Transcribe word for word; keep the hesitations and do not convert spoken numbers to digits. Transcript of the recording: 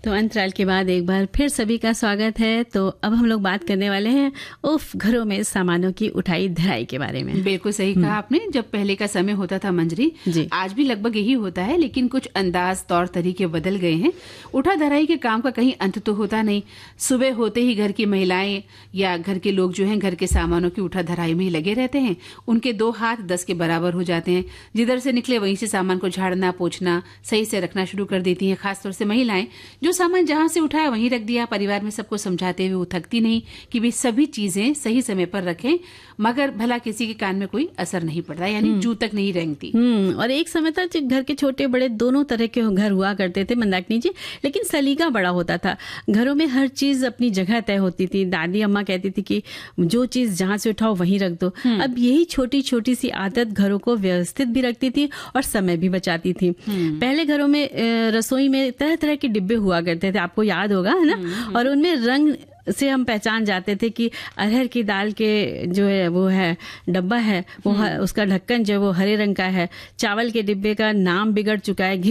तो अंतराल के बाद एक बार फिर सभी का स्वागत है। तो अब हम लोग बात करने वाले हैं उफ घरों में सामानों की उठाई धराई के बारे में। बिल्कुल सही कहा आपने। जब पहले का समय होता था मंजरी, आज भी लगभग यही होता है, लेकिन कुछ अंदाज तौर तरीके बदल गए हैं। उठा धराई के काम का कहीं अंत तो होता नहीं। सुबह होते ही घर की महिलाएं या घर के लोग जो हैं घर के सामानों की उठा धराई में ही लगे रहते हैं। उनके दो हाथ दस के बराबर हो जाते हैं। जिधर से निकले वहीं से सामान को झाड़ना पोंछना सही से रखना शुरू कर देती हैं। खासतौर से महिलाएं जो सामान जहां से उठाया वहीं रख दिया। परिवार में सबको समझाते हुए वो थकती नहीं कि वे सभी चीजें सही समय पर रखें, मगर भला किसी के कान में कोई असर नहीं पड़ता, यानी जू तक नहीं रेंगती। हम्म और एक समय था घर के छोटे बड़े दोनों तरह के घर हुआ करते थे मंदाकिनी जी, लेकिन सलीका बड़ा होता था। घरों में हर चीज अपनी जगह तय होती थी। दादी अम्मा कहती थी कि जो चीज जहां से उठाओ वहीं रख दो। अब यही छोटी छोटी सी आदत घरों को व्यवस्थित भी रखती थी और समय भी बचाती थी। पहले घरों में रसोई में तरह तरह के डिब्बे हुआ करते थे, आपको याद होगा है ना, और उनमें रंग से हम पहचान जाते थे कि अरहर की दाल के जो है वो है डब्बा है वो उसका ढक्कन जो है वो हरे रंग का है। चावल के डिब्बे का नाम बिगड़ चुका है,